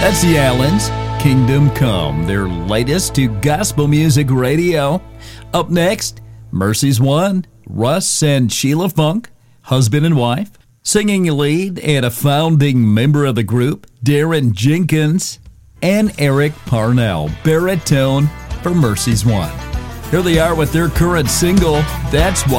That's the Allens, Kingdom Come, their latest to gospel music radio. Up next, Mercy's One, Russ and Sheila Funk, husband and wife. Singing lead and a founding member of the group, Darren Jenkins, and Eric Parnell, baritone for Mercy's One. Here they are with their current single, That's Why.